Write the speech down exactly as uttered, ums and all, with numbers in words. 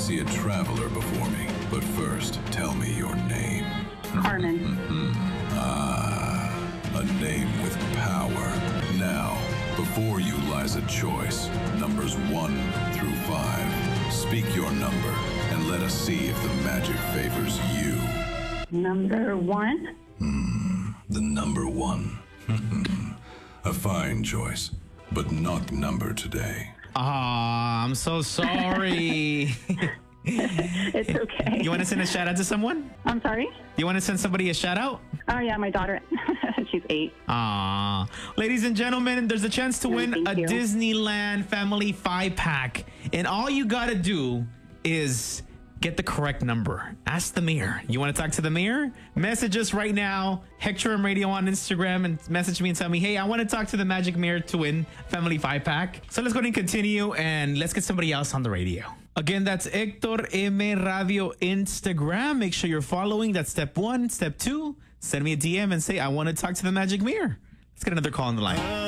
see a traveler before me, but first, tell me your name. Carmen. Ah, a name with power. Now, before you lies a choice. Numbers one through five. Speak your number, and let us see if the magic favors you. Number one. Hmm, the number one. A fine choice, but not number today. Ah, I'm so sorry. It's okay. You want to send a shout out to someone? I'm sorry? You want to send somebody a shout out? Oh, yeah, my daughter. She's eight. Ah, ladies and gentlemen, there's a chance to win Thank a you. Disneyland Family five pack. And all you got to do is get the correct number. Ask the mirror. You want to talk to the mirror? Message us right now. Hector M Radio on Instagram and message me and tell me, hey, I want to talk to the magic mirror to win Family five pack. So let's go ahead and continue and let's get somebody else on the radio. Again, that's Hector M Radio Instagram. Make sure you're following. That's step one. Step two, send me a D M and say, I want to talk to the magic mirror. Let's get another call on the line.